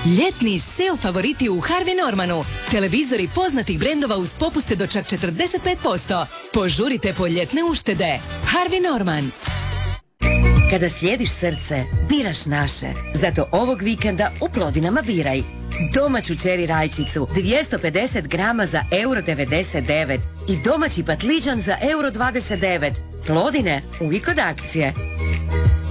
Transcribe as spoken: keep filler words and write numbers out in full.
Ljetni sale favoriti u Harvey Normanu. Televizori poznatih brendova uz popuste do čak četrdeset pet posto. Požurite po ljetne uštede. Harvey Norman. Kada slijediš srce, biraš naše. Zato ovog vikenda u Plodinama biraj domaću čeri rajčicu dvjesto pedeset grama za euro devedeset devet i domaći patliđan za euro dvadeset devet. Plodine, uvijek od akcije.